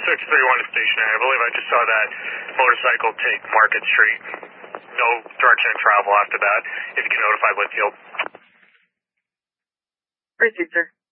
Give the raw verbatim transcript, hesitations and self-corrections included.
six three one stationary. I believe I just saw that motorcycle take Market Street. No direction of travel after that. If you can notify Litchfield. Received, sir.